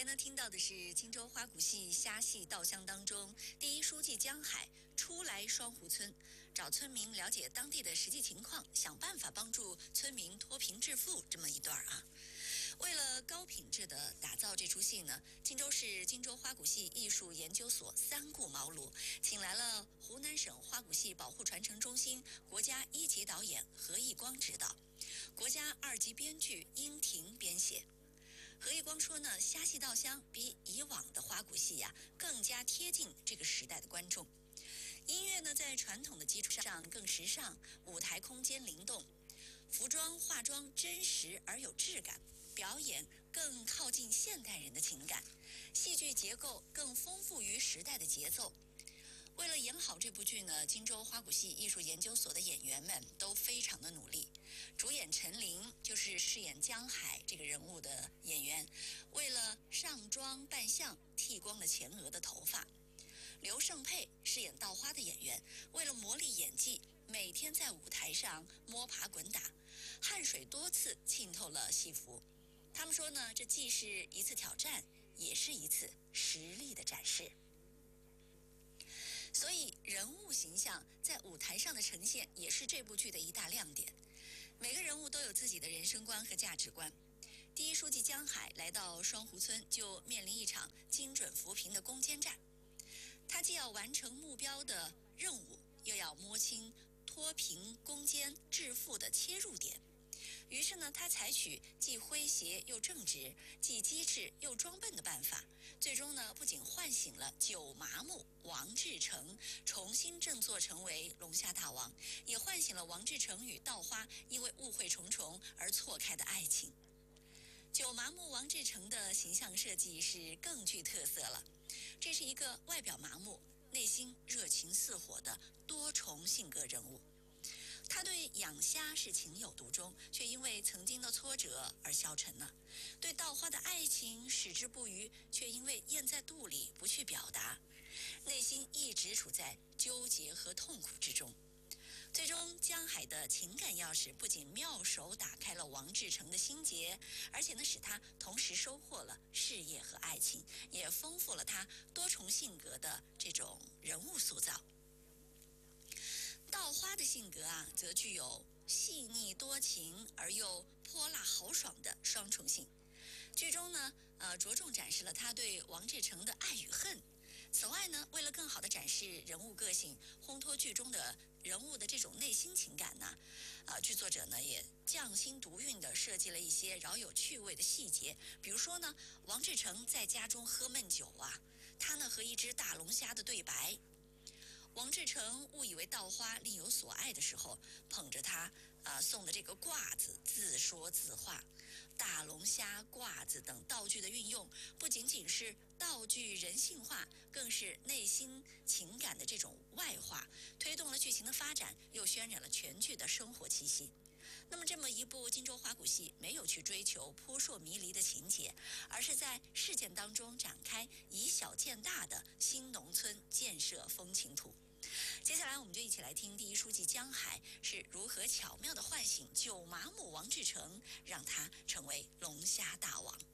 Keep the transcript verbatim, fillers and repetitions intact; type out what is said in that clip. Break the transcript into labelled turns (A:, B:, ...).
A: 才呢听到的是荆州花鼓戏虾戏稻香当中，第一书记江海初来双湖村，找村民了解当地的实际情况，想办法帮助村民脱贫致富这么一段啊。为了高品质的打造这出戏呢，荆州市荆州花鼓戏艺术研究所三顾茅庐，请来了湖南省花鼓戏保护传承中心国家一级导演何义光指导，国家二级编剧殷婷编写。何义光说呢，虾戏稻香比以往的花鼓戏呀、啊、更加贴近这个时代的观众。音乐呢在传统的基础上更时尚，舞台空间灵动，服装化妆真实而有质感，表演更靠近现代人的情感，戏剧结构更丰富于时代的节奏。为了演好这部剧呢，荆州花鼓戏艺术研究所的演员们都非常的努力。主演陈琳就是饰演江海这个人物的演员，为了上妆扮相剃光了前额的头发。刘胜佩饰演稻花的演员，为了磨砺演技，每天在舞台上摸爬滚打，汗水多次浸透了戏服。他们说呢，这既是一次挑战，也是一次实力的展示。所以人物形象在舞台上的呈现也是这部剧的一大亮点。每个人物都有自己的人生观和价值观。第一书记江海来到双湖村，就面临一场精准扶贫的攻坚战。他既要完成目标的任务，又要摸清脱贫攻坚致富的切入点。于是呢，他采取既诙谐又正直，既机智又装笨的办法，最终呢，不仅唤醒了久麻木王志成重新振作成为龙虾大王，也唤醒了王志成与稻花因为误会重重而错开的爱情。久麻木王志成的形象设计是更具特色了，这是一个外表麻木、内心热情似火的多重性格人物。他对养虾是情有独钟，却因为曾经的挫折而消沉了；对稻花的爱情矢志不渝，却因为咽在肚里不去表达，内心一直处在纠结和痛苦之中。最终，江海的情感钥匙不仅妙手打开了王志成的心结，而且呢，使他同时收获了事业和爱情，也丰富了他多重性格的这种人物塑造。稻花的性格啊，则具有细腻多情而又泼辣豪爽的双重性。剧中呢，呃，着重展示了他对王志成的爱与恨。此外呢，为了更好地展示人物个性，烘托剧中的人物的这种内心情感呢，呃，剧作者呢也匠心独运地设计了一些饶有趣味的细节。比如说呢，王志成在家中喝闷酒啊，他呢和一只大龙虾的对白。王志成误以为稻花另有所爱的时候，捧着他啊、呃、送的这个褂子自说自话。大龙虾、褂子等道具的运用，不仅仅是道具人性化，更是内心情感的这种外化，推动了剧情的发展，又渲染了全剧的生活气息。那么这么一部荆州花鼓戏，没有去追求扑朔迷离的情节，而是在事件当中展开以小见大的新农村建设风情图。接下来我们就一起来听第一书记江海是如何巧妙地唤醒久麻木王志成，让他成为龙虾大王。